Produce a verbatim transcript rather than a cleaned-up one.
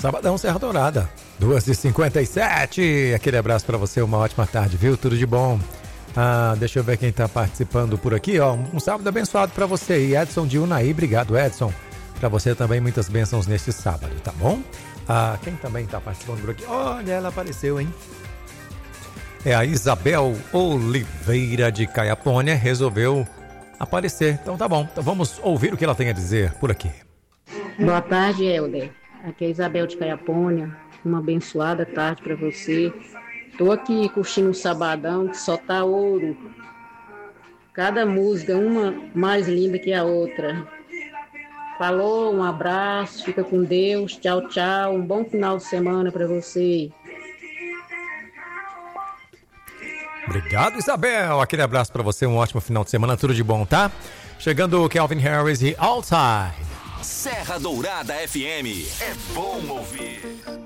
Sabadão Serra Dourada, duas e cinquenta e sete. Aquele abraço pra você, uma ótima tarde, viu? Tudo de bom. Ah, deixa eu ver quem tá participando por aqui, ó. Um sábado abençoado pra você. E Edson de Unaí, obrigado, Edson. Pra você também, muitas bênçãos neste sábado, tá bom? Ah, quem também tá participando por aqui? Olha, ela apareceu, hein? É a Isabel Oliveira de Caiapônia, resolveu aparecer. Então tá bom, então vamos ouvir o que ela tem a dizer por aqui. Boa tarde, Helder. Aqui é a Isabel de Caiapônia. Uma abençoada tarde para você. Tô aqui curtindo um sabadão que só tá ouro. Cada música, uma mais linda que a outra. Falou, um abraço, fica com Deus. Tchau, tchau. Um bom final de semana para você. Obrigado, Isabel. Aquele abraço pra você, um ótimo final de semana, tudo de bom, tá? Chegando o Calvin Harris e Outside. Serra Dourada F M, é bom ouvir.